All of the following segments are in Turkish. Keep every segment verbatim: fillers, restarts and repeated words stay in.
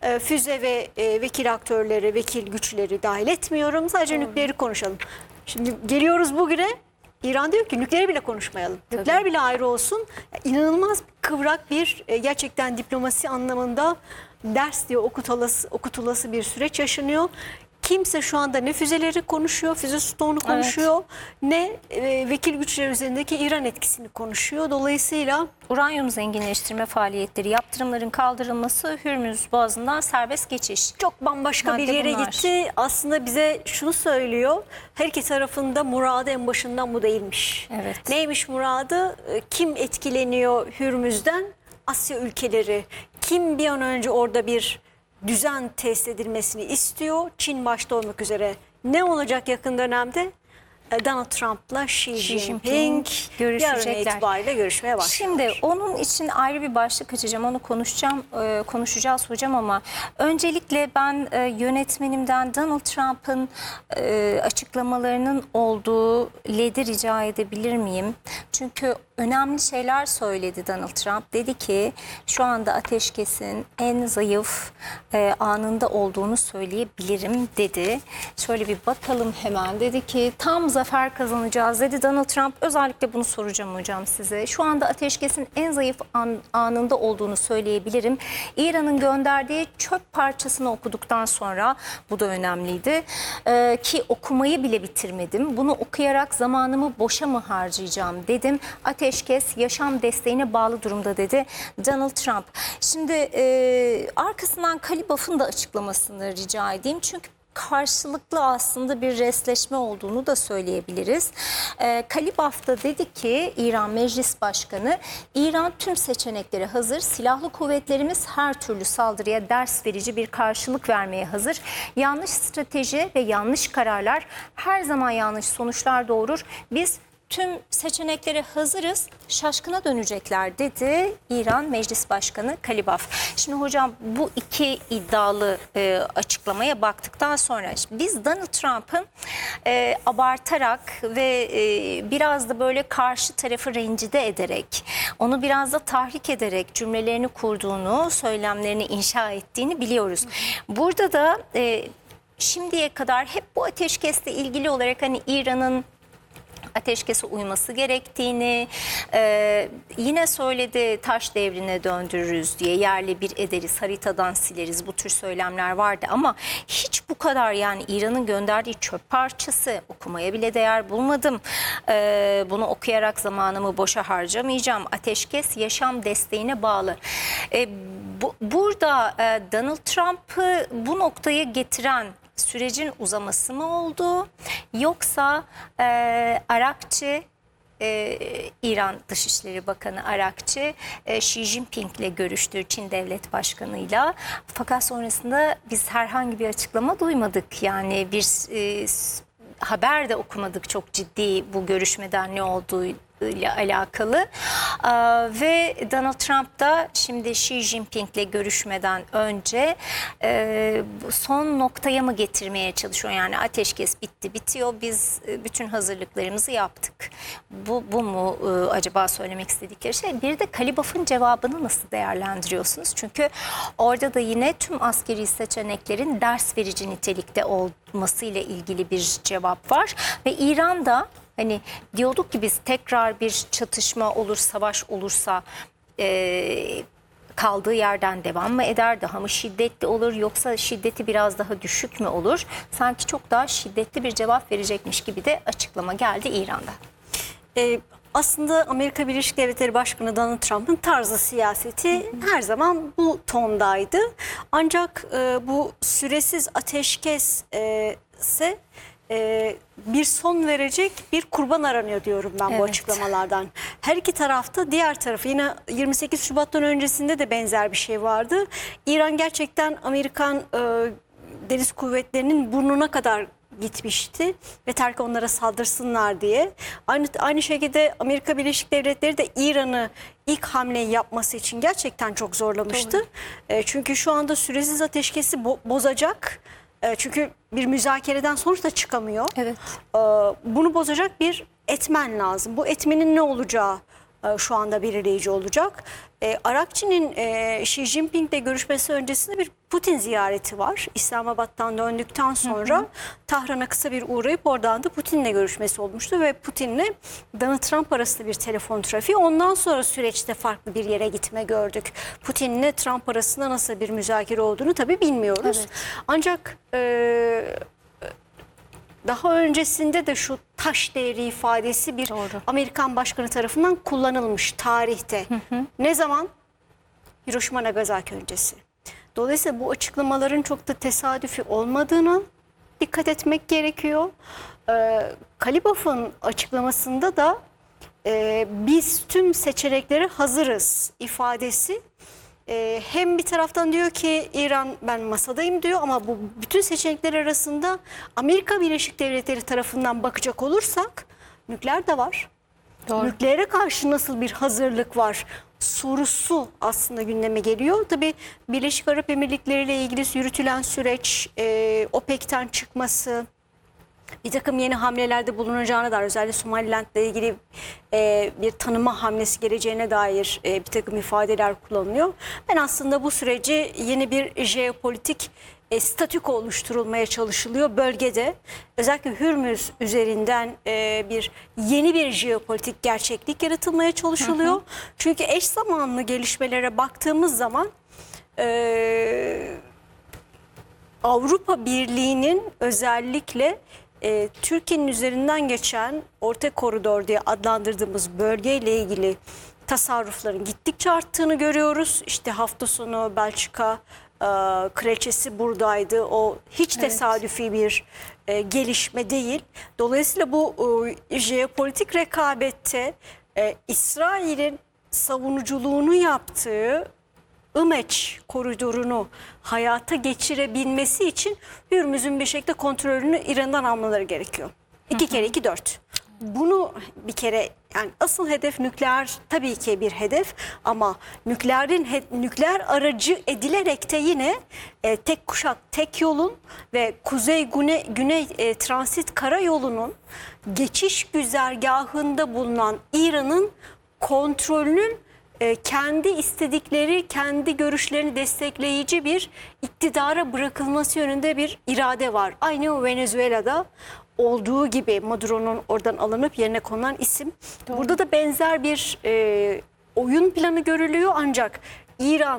e, füze ve e, vekil aktörleri, vekil güçleri dahil etmiyorum. Sadece Doğru. nükleeri konuşalım. Şimdi geliyoruz bugüne. İran diyor ki nükleeri bile konuşmayalım. Tabii. Nükleer bile ayrı olsun. İnanılmaz kıvrak bir e, gerçekten diplomasi anlamında ders diye okutulası, okutulası bir süreç yaşanıyor. Kimse şu anda ne füzeleri konuşuyor, füze stoğunu konuşuyor, evet. ne e, vekil güçler üzerindeki İran etkisini konuşuyor. Dolayısıyla uranyum zenginleştirme faaliyetleri, yaptırımların kaldırılması, Hürmüz Boğazı'ndan serbest geçiş. Çok bambaşka Madde bir yere bunlar. gitti. Aslında bize şunu söylüyor. Her iki tarafında muradı en başından bu değilmiş. Evet. Neymiş muradı? Kim etkileniyor Hürmüz'den? Asya ülkeleri. Kim bir an önce orada bir düzen tesis edilmesini istiyor? Çin başta olmak üzere. Ne olacak yakın dönemde? Donald Trump'la Xi, Xi Jinping görüşecekler. Yarın itibariyle görüşmeye başlıyorlar. Şimdi onun için ayrı bir başlık açacağım. Onu konuşacağım, e, konuşacağız hocam ama öncelikle ben e, yönetmenimden Donald Trump'ın e, açıklamalarının olduğu L E D'yi rica edebilir miyim? Çünkü önemli şeyler söyledi Donald Trump. Dedi ki şu anda ateşkesin en zayıf e, anında olduğunu söyleyebilirim dedi. Şöyle bir bakalım hemen. Dedi ki tam zafer kazanacağız dedi Donald Trump. Özellikle bunu soracağım hocam size. Şu anda ateşkesin en zayıf an, anında olduğunu söyleyebilirim. İran'ın gönderdiği çöp parçasını okuduktan sonra, bu da önemliydi, ee, ki okumayı bile bitirmedim. Bunu okuyarak zamanımı boşa mı harcayacağım dedim. Ateşkes yaşam desteğine bağlı durumda dedi Donald Trump. Şimdi e, arkasından Kalibaf'ın da açıklamasını rica edeyim. Çünkü karşılıklı aslında bir resleşme olduğunu da söyleyebiliriz. E, Kalibaf da dedi ki İran Meclis Başkanı, İran tüm seçenekleri hazır, silahlı kuvvetlerimiz her türlü saldırıya ders verici bir karşılık vermeye hazır. Yanlış strateji ve yanlış kararlar her zaman yanlış sonuçlar doğurur. Biz tüm seçeneklere hazırız, şaşkına dönecekler dedi İran Meclis Başkanı Kalibaf. Şimdi hocam bu iki iddialı e, açıklamaya baktıktan sonra biz Donald Trump'ın e, abartarak ve e, biraz da böyle karşı tarafı rencide ederek, onu biraz da tahrik ederek cümlelerini kurduğunu, söylemlerini inşa ettiğini biliyoruz. Burada da e, şimdiye kadar hep bu ateşkesle ilgili olarak hani İran'ın ateşkese uyması gerektiğini e, yine söyledi, taş devrine döndürürüz diye, yerle bir ederiz, haritadan sileriz, bu tür söylemler vardı ama hiç bu kadar, yani İran'ın gönderdiği çöp parçası okumaya bile değer bulmadım. E, bunu okuyarak zamanımı boşa harcamayacağım. Ateşkes yaşam desteğine bağlı. E, bu, burada e, Donald Trump'ı bu noktaya getiren sürecin uzaması mı oldu, yoksa e, Arakçı, e, İran Dışişleri Bakanı Arakçı e, Xi Jinping'le görüştü, Çin Devlet Başkanı'yla, fakat sonrasında biz herhangi bir açıklama duymadık, yani bir e, haber de okumadık çok ciddi bu görüşmeden ne olduğu ile alakalı. Ee, ve Donald Trump da şimdi Xi Jinping'le görüşmeden önce e, son noktaya mı getirmeye çalışıyor? Yani ateşkes bitti, bitiyor. Biz e, bütün hazırlıklarımızı yaptık. Bu, bu mu e, acaba söylemek istedikleri şey? Bir de Kalibaf'ın cevabını nasıl değerlendiriyorsunuz? Çünkü orada da yine tüm askeri seçeneklerin ders verici nitelikte olmasıyla ilgili bir cevap var. Ve İran'da hani diyorduk ki biz tekrar bir çatışma olur, savaş olursa e, kaldığı yerden devam mı eder, daha mı şiddetli olur, yoksa şiddeti biraz daha düşük mü olur? Sanki çok daha şiddetli bir cevap verecekmiş gibi de açıklama geldi İran'da. Ee, aslında Amerika Birleşik Devletleri Başkanı Donald Trump'ın tarzı siyaseti hı hı. her zaman bu tondaydı. Ancak e, bu süresiz ateşkes e, ise Ee, bir son verecek bir kurban aranıyor diyorum ben evet. bu açıklamalardan. Her iki tarafta, diğer tarafı yine yirmi sekiz Şubat'tan öncesinde de benzer bir şey vardı. İran gerçekten Amerikan e, deniz kuvvetlerinin burnuna kadar gitmişti ve terk onlara saldırsınlar diye. Aynı aynı şekilde Amerika Birleşik Devletleri de İran'ı ilk hamleyi yapması için gerçekten çok zorlamıştı. E, çünkü şu anda süresiz ateşkesi bo bozacak. Çünkü bir müzakereden sonuçta çıkamıyor. Evet. Bunu bozacak bir etmen lazım. Bu etmenin ne olacağı e, şu anda belirleyici olacak. E, Arakçı'nın e, Xi Jinping'le görüşmesi öncesinde bir Putin ziyareti var. İslamabad'dan döndükten sonra hı hı. Tahran'a kısa bir uğrayıp oradan da Putin'le görüşmesi olmuştu ve Putin'le Donald Trump arasında bir telefon trafiği. Ondan sonra süreçte farklı bir yere gitme gördük. Putin'le Trump arasında nasıl bir müzakere olduğunu tabii bilmiyoruz. Evet. Ancak e, daha öncesinde de şu taş devri ifadesi bir Doğru. Amerikan başkanı tarafından kullanılmış tarihte. Hı hı. Ne zaman? Hiroşima Nagasaki öncesi. Dolayısıyla bu açıklamaların çok da tesadüfi olmadığını dikkat etmek gerekiyor. Ee, Kalibaf'ın açıklamasında da e, biz tüm seçeneklere hazırız ifadesi. Ee, hem bir taraftan diyor ki İran ben masadayım diyor ama bu bütün seçenekler arasında Amerika Birleşik Devletleri tarafından bakacak olursak nükleer de var. Doğru. Nükleere karşı nasıl bir hazırlık var sorusu aslında gündeme geliyor. Tabii Birleşik Arap Emirlikleri ile ilgili yürütülen süreç, e, OPEC'ten çıkması, bir takım yeni hamlelerde bulunacağına dair, özellikle Somaliland ile ilgili e, bir tanıma hamlesi geleceğine dair e, bir takım ifadeler kullanılıyor. Ben aslında bu süreci yeni bir jeopolitik e, statüko oluşturulmaya çalışılıyor bölgede. Özellikle Hürmüz üzerinden e, bir yeni bir jeopolitik gerçeklik yaratılmaya çalışılıyor. Hı hı. Çünkü eş zamanlı gelişmelere baktığımız zaman e, Avrupa Birliği'nin özellikle E, Türkiye'nin üzerinden geçen Orta Koridor diye adlandırdığımız bölgeyle ilgili tasarrufların gittikçe arttığını görüyoruz. İşte hafta sonu Belçika e, kraliçesi buradaydı. O hiç evet. tesadüfi bir e, gelişme değil. Dolayısıyla bu e, jeopolitik rekabette e, İsrail'in savunuculuğunu yaptığı İmeç koridorunu hayata geçirebilmesi için Hürmüz'ün bir şekilde kontrolünü İran'dan almaları gerekiyor. İki kere iki dört. Bunu bir kere yani asıl hedef nükleer tabii ki bir hedef ama nükleerin he, nükleer aracı edilerek de yine e, tek kuşak tek yolun ve kuzey güney, güney e, transit karayolunun geçiş güzergahında bulunan İran'ın kontrolünün kendi istedikleri, kendi görüşlerini destekleyici bir iktidara bırakılması yönünde bir irade var. Aynı Venezuela'da olduğu gibi Maduro'nun oradan alınıp yerine konulan isim. Doğru. Burada da benzer bir e, oyun planı görülüyor ancak İran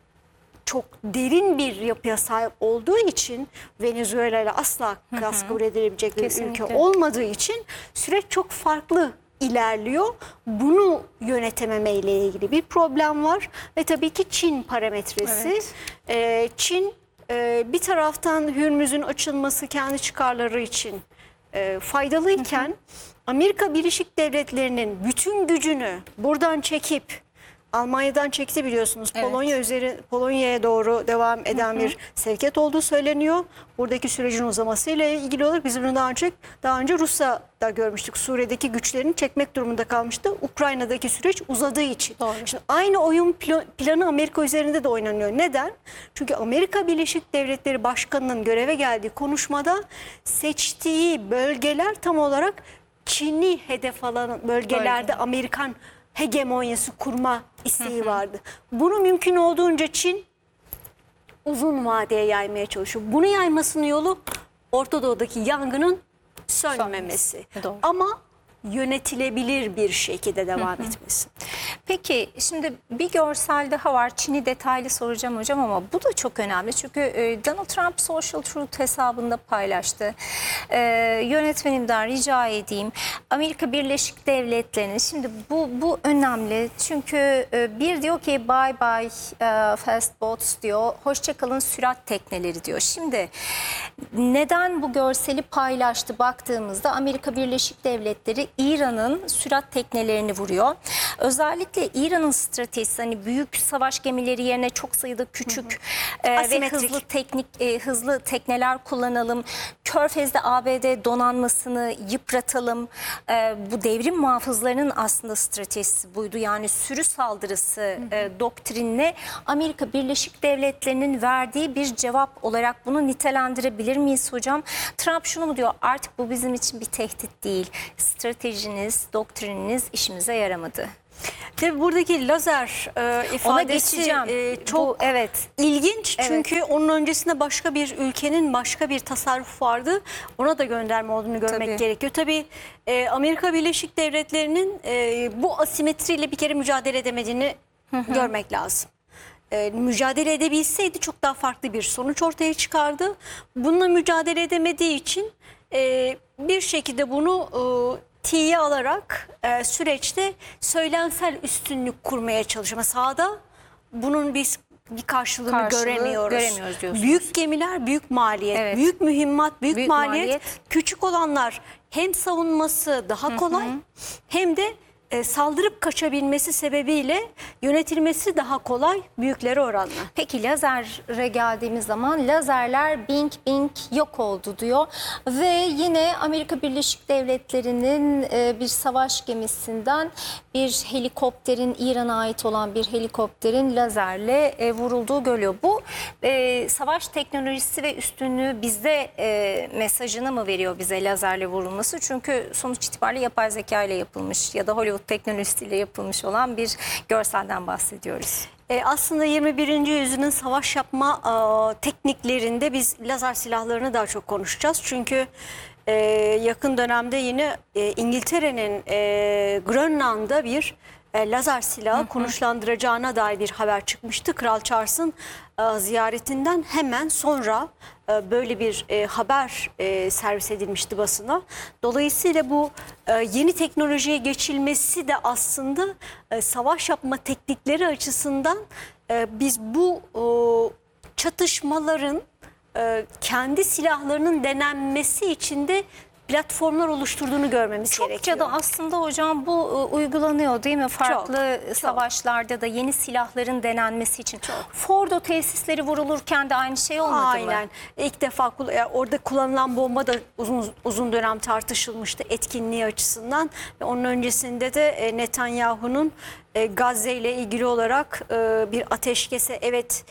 çok derin bir yapıya sahip olduğu için Venezuela ile asla kıyas kabul edilebilecek bir ülke olmadığı için süreç çok farklı ilerliyor. Bunu yönetememe ile ilgili bir problem var ve tabii ki Çin parametresi. Evet. Ee, Çin e, bir taraftan Hürmüz'ün açılması kendi çıkarları için e, faydalıyken hı hı. Amerika Birleşik Devletleri'nin bütün gücünü buradan çekip Almanya'dan çekti biliyorsunuz. Evet. Polonya üzeri Polonya'ya doğru devam eden hı hı. bir sevkiyat olduğu söyleniyor. Buradaki sürecin uzamasıyla ilgili olarak biz bunu daha önce daha önce Rusya'da görmüştük. Suriye'deki güçlerini çekmek durumunda kalmıştı. Ukrayna'daki süreç uzadığı için. Doğru. Şimdi aynı oyun planı Amerika üzerinde de oynanıyor. Neden? Çünkü Amerika Birleşik Devletleri Başkanı'nın göreve geldiği konuşmada seçtiği bölgeler tam olarak Çin'i hedef alan bölgelerde Öyle. Amerikan hegemonyası kurma isteği vardı. Bunu mümkün olduğunca Çin uzun vadeye yaymaya çalışıyor. Bunu yaymasının yolu Orta Doğu'daki yangının sönmemesi. Doğru. Ama yönetilebilir bir şekilde devam etmesi. Peki şimdi bir görsel daha var. Çin'i detaylı soracağım hocam ama bu da çok önemli. Çünkü Donald Trump Social Truth hesabında paylaştı. Ee, yönetmenimden rica edeyim. Amerika Birleşik Devletleri'nin şimdi bu bu önemli. Çünkü bir diyor ki bye bye fast boats diyor. Hoşçakalın sürat tekneleri diyor. Şimdi neden bu görseli paylaştı baktığımızda Amerika Birleşik Devletleri İran'ın sürat teknelerini vuruyor. Özellikle İran'ın stratejisi hani büyük savaş gemileri yerine çok sayıda küçük hı hı. E, ve hızlı teknik e, hızlı tekneler kullanalım. Körfez'de A B D donanmasını yıpratalım. E, bu devrim muhafızlarının aslında stratejisi buydu. Yani sürü saldırısı hı hı. E, doktrinine Amerika Birleşik Devletleri'nin verdiği bir cevap olarak bunu nitelendirebilir miyiz hocam? Trump şunu mu diyor? Artık bu bizim için bir tehdit değil. Stratejiniz, doktrininiz işimize yaramadı. Tabii buradaki lazer e, Ona ifadesi geçeceğim. e, çok Bu, evet. ilginç. Evet. Çünkü onun öncesinde başka bir ülkenin başka bir tasarrufu vardı. Ona da gönderme olduğunu görmek Tabii. gerekiyor. Tabii e, Amerika Birleşik Devletleri'nin e, bu asimetriyle bir kere mücadele edemediğini görmek lazım. E, mücadele edebilseydi çok daha farklı bir sonuç ortaya çıkardı. Bununla mücadele edemediği için e, bir şekilde bunu e, tiye alarak e, süreçte söylemsel üstünlük kurmaya çalışıyor. Ama sahada bunun biz bir karşılığını Karşılığı göremiyoruz. göremiyoruz diyorsunuz. Büyük gemiler büyük maliyet, Evet. büyük mühimmat, büyük, Büyük maliyet. maliyet. Küçük olanlar hem savunması daha kolay hem de e, saldırıp kaçabilmesi sebebiyle yönetilmesi daha kolay büyüklere oranla. Peki lazere geldiğimiz zaman lazerler bing bing yok oldu diyor ve yine Amerika Birleşik Devletleri'nin e, bir savaş gemisinden bir helikopterin, İran'a ait olan bir helikopterin lazerle e, vurulduğu görülüyor. Bu e, savaş teknolojisi ve üstünlüğü bizde e, mesajını mı veriyor bize lazerle vurulması? Çünkü sonuç itibariyle yapay zeka ile yapılmış ya da Hollywood teknolojisiyle yapılmış olan bir görselden bahsediyoruz. E, aslında yirmi birinci yüzyılın savaş yapma e, tekniklerinde biz lazer silahlarını daha çok konuşacağız. Çünkü e, yakın dönemde yine e, İngiltere'nin e, Grönland'da bir e, lazer silahı hı hı. konuşlandıracağına dair bir haber çıkmıştı. Kral Charles'ın e, ziyaretinden hemen sonra e, böyle bir e, haber e, servis edilmişti basına. Dolayısıyla bu e, yeni teknolojiye geçilmesi de aslında e, savaş yapma teknikleri açısından e, biz bu e, çatışmaların e, kendi silahlarının denenmesi için de platformlar oluşturduğunu görmemiz Çokça gerekiyor. da aslında hocam bu e, uygulanıyor değil mi? Farklı çok. savaşlarda da yeni silahların denenmesi için. Çok. Fordo tesisleri vurulurken de aynı şey olmadı Aynen. mı? İlk defa orada kullanılan bomba da uzun uzun dönem tartışılmıştı etkinliği açısından. Ve onun öncesinde de Netanyahu'nun Gazze ile ilgili olarak bir ateşkese evet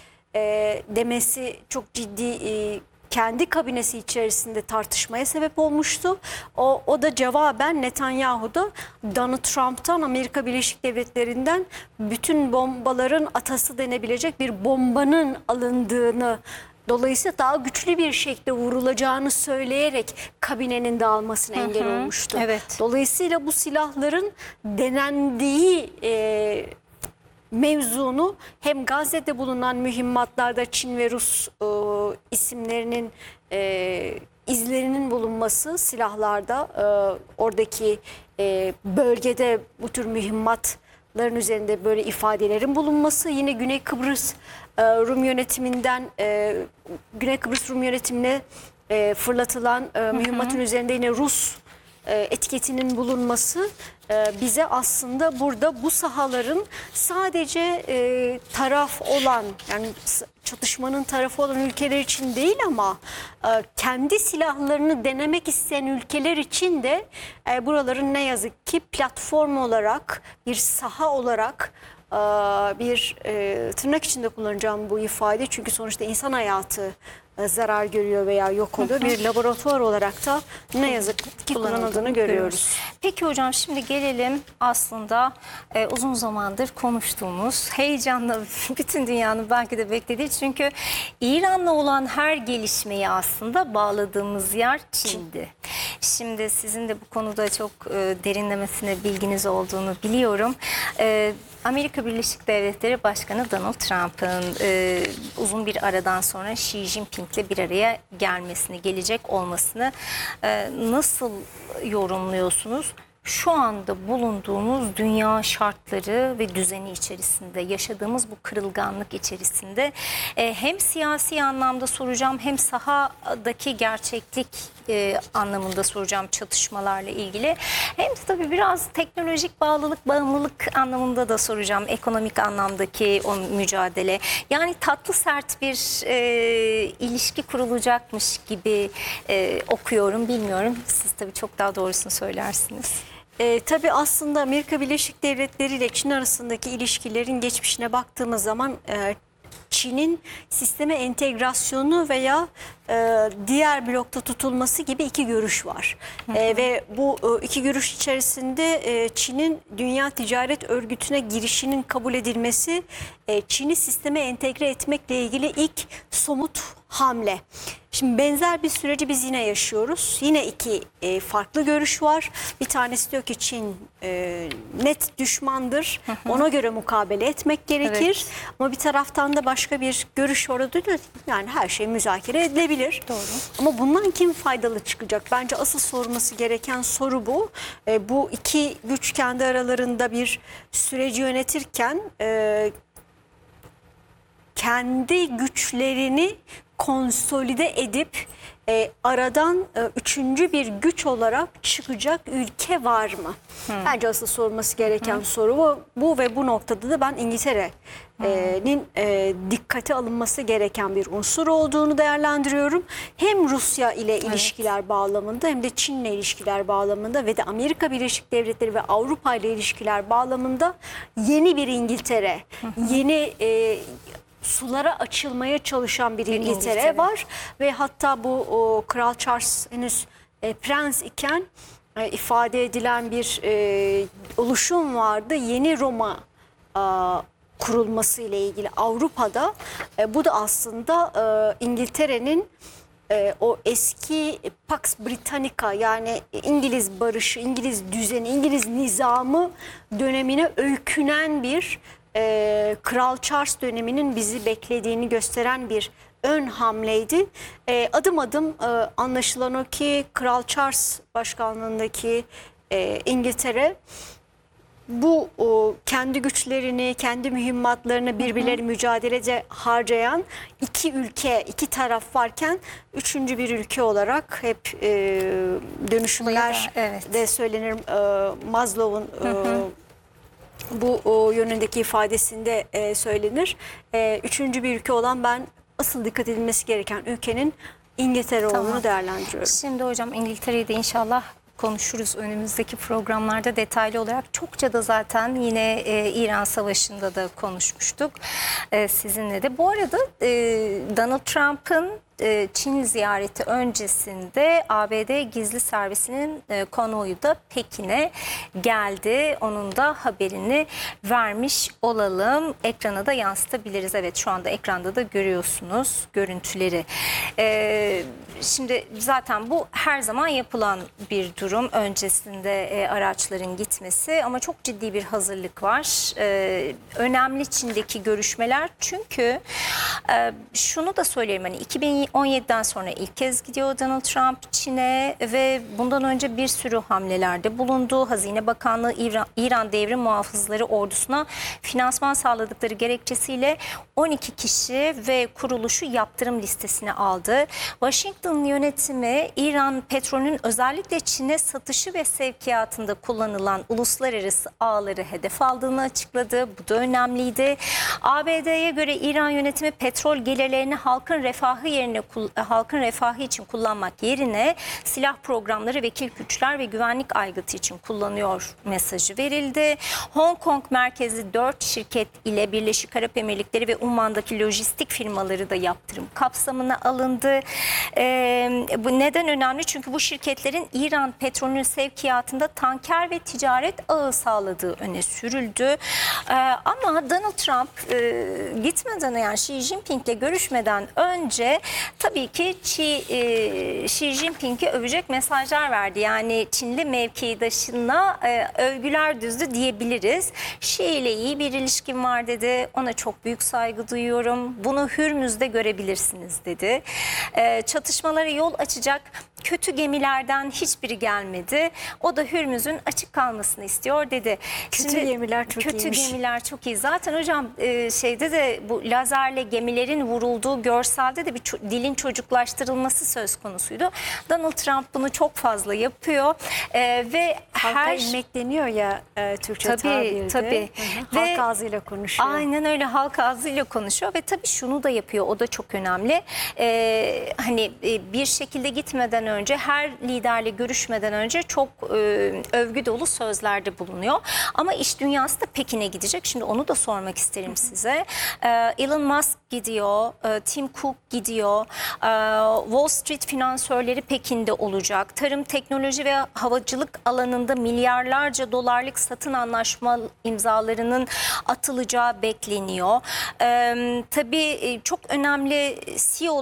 demesi çok ciddi kendi kabinesi içerisinde tartışmaya sebep olmuştu. O, o da cevaben Netanyahu'da Donald Trump'tan Amerika Birleşik Devletleri'nden bütün bombaların atası denebilecek bir bombanın alındığını, dolayısıyla daha güçlü bir şekilde vurulacağını söyleyerek kabinenin dağılmasına engel olmuştu. Evet. Dolayısıyla bu silahların denendiği e, mevzunu hem Gazze'de bulunan mühimmatlarda Çin ve Rus e, isimlerinin e, izlerinin bulunması, silahlarda e, oradaki e, bölgede bu tür mühimmatların üzerinde böyle ifadelerin bulunması, yine Güney Kıbrıs e, Rum yönetiminden e, Güney Kıbrıs Rum yönetimine e, fırlatılan e, mühimmatın üzerinde yine Rus etiketinin bulunması bize aslında burada bu sahaların sadece taraf olan, yani çatışmanın tarafı olan ülkeler için değil ama kendi silahlarını denemek isteyen ülkeler için de buraların ne yazık ki platform olarak, bir saha olarak, bir tırnak içinde kullanacağım bu ifade çünkü sonuçta insan hayatı zarar görüyor veya yok oluyor. Bir laboratuvar olarak da ne yazık ki kullanıldığını görüyoruz. Peki hocam şimdi gelelim aslında e, uzun zamandır konuştuğumuz, heyecanla bütün dünyanın belki de beklediği, çünkü İran'la olan her gelişmeyi aslında bağladığımız yer Çin'di. Şimdi sizin de bu konuda çok e, derinlemesine bilginiz olduğunu biliyorum. E, Amerika Birleşik Devletleri Başkanı Donald Trump'ın e, uzun bir aradan sonra Xi Jinping'le bir araya gelmesini, gelecek olmasını e, nasıl yorumluyorsunuz? Şu anda bulunduğumuz dünya şartları ve düzeni içerisinde, yaşadığımız bu kırılganlık içerisinde e, hem siyasi anlamda soracağım hem sahadaki gerçeklik e, anlamında soracağım çatışmalarla ilgili. Hem de tabii biraz teknolojik bağlılık, bağımlılık anlamında da soracağım, ekonomik anlamdaki o mücadele. Yani tatlı sert bir e, ilişki kurulacakmış gibi e, okuyorum, bilmiyorum. Siz tabii çok daha doğrusunu söylersiniz. E, tabii aslında Amerika Birleşik Devletleri ile Çin arasındaki ilişkilerin geçmişine baktığımız zaman e, Çin Çin'in sisteme entegrasyonu veya e, diğer blokta tutulması gibi iki görüş var. E, ve bu e, iki görüş içerisinde e, Çin'in Dünya Ticaret Örgütü'ne girişinin kabul edilmesi e, Çin'i sisteme entegre etmekle ilgili ilk somut hamle. Şimdi benzer bir süreci biz yine yaşıyoruz. Yine iki e, farklı görüş var. Bir tanesi diyor ki Çin e, net düşmandır. Ona göre mukabele etmek gerekir. Evet. Ama bir taraftan da başka bir görüş orada diyor. Yani her şey müzakere edilebilir. Doğru. Ama bundan kim faydalı çıkacak? Bence asıl sorması gereken soru bu. E, bu iki güç kendi aralarında bir süreci yönetirken e, kendi güçlerini konsolide edip e, aradan e, üçüncü bir güç olarak çıkacak ülke var mı? Hmm. Bence asıl sorması gereken hmm. soru bu, bu ve bu noktada da ben İngiltere'nin hmm. e, dikkate alınması gereken bir unsur olduğunu değerlendiriyorum. Hem Rusya ile ilişkiler evet. bağlamında hem de Çin'le ilişkiler bağlamında ve de Amerika Birleşik Devletleri ve Avrupa ile ilişkiler bağlamında yeni bir İngiltere, hmm. yeni e, sulara açılmaya çalışan bir İngiltere, İngiltere var ve hatta bu o, Kral Charles henüz e, prens iken e, ifade edilen bir e, oluşum vardı. Yeni Roma e, kurulması ile ilgili Avrupa'da e, bu da aslında e, İngiltere'nin e, o eski Pax Britannica yani İngiliz barışı, İngiliz düzeni, İngiliz nizamı dönemine öykünen bir Ee, Kral Charles döneminin bizi beklediğini gösteren bir ön hamleydi. Ee, adım adım e, anlaşılan o ki Kral Charles başkanlığındaki e, İngiltere bu o, kendi güçlerini, kendi mühimmatlarını birbirleri mücadelece harcayan iki ülke, iki taraf varken üçüncü bir ülke olarak hep e, dönüşümler da, evet. de söylenir. E, Maslow'un e, bu o, yönündeki ifadesinde e, söylenir. E, üçüncü bir ülke olan ben asıl dikkat edilmesi gereken ülkenin İngiltere tamam. olduğunu değerlendiriyorum. Şimdi hocam İngiltere'yi de inşallah konuşuruz önümüzdeki programlarda detaylı olarak. Çokça da zaten yine e, İran Savaşı'nda da konuşmuştuk e, sizinle de. Bu arada e, Donald Trump'ın e, Çin ziyareti öncesinde A B D gizli servisinin e, konvoyu da Pekin'e geldi. Onun da haberini vermiş olalım. Ekrana da yansıtabiliriz. Evet, şu anda ekranda da görüyorsunuz görüntüleri. E, şimdi zaten bu her zaman yapılan bir durum. Öncesinde e, araçların gitmesi ama çok ciddi bir hazırlık var. E, önemli Çin'deki görüşmeler çünkü e, şunu da söyleyeyim, hani iki bin on yediden sonra ilk kez gidiyor Donald Trump Çin'e ve bundan önce bir sürü hamlelerde bulundu. Hazine Bakanlığı İran, İran Devrim Muhafızları ordusuna finansman sağladıkları gerekçesiyle on iki kişi ve kuruluşu yaptırım listesine aldı. Washington yönetimi İran petrolünün özellikle Çin'e satışı ve sevkiyatında kullanılan uluslararası ağları hedef aldığını açıkladı. Bu da önemliydi. A B D'ye göre İran yönetimi petrol gelirlerini halkın refahı yerine halkın refahı için kullanmak yerine silah programları, vekil güçler ve güvenlik aygıtı için kullanıyor mesajı verildi. Hong Kong merkezli dört şirket ile Birleşik Arap Emirlikleri ve Umman'daki lojistik firmaları da yaptırım kapsamına alındı. Ee, bu neden önemli? Çünkü bu şirketlerin İran petrolünün sevkiyatında tanker ve ticaret ağı sağladığı öne sürüldü. Ee, ama Donald Trump e, gitmeden, yani Xi Jinping'le görüşmeden önce tabii ki Xi, e, Xi Jinping'i övecek mesajlar verdi. Yani Çinli mevkidaşına e, övgüler düzdü diyebiliriz. Xi ile iyi bir ilişkim var dedi. Ona çok büyük saygı duyuyorum. Bunu Hürmüz'de görebilirsiniz dedi. E, çatışmalara yol açacak kötü gemilerden hiçbiri gelmedi. O da Hürmüz'ün açık kalmasını istiyor dedi. Kötü Şimdi, gemiler çok kötü iyiymiş. gemiler çok iyi. Zaten hocam e, şeyde de bu lazerle gemilerin vurulduğu görselde de bir ço dilin çocuklaştırılması söz konusuydu. Donald Trump bunu çok fazla yapıyor e, ve halka her inmek deniyor ya e, Türkçe tabii, tabirde. Tabii. Hı hı. Halk ağzıyla konuşuyor. Aynen öyle, halk ağzıyla konuşuyor ve tabii şunu da yapıyor. O da çok önemli. E, hani e, bir şekilde gitmeden önce, her liderle görüşmeden önce çok e, övgü dolu sözlerde bulunuyor. Ama iş dünyası da Pekin'e gidecek. Şimdi onu da sormak isterim size. E, Elon Musk gidiyor, e, Tim Cook gidiyor, e, Wall Street finansörleri Pekin'de olacak. Tarım, teknoloji ve havacılık alanında milyarlarca dolarlık satın anlaşma imzalarının atılacağı bekleniyor. E, tabii çok önemli C E O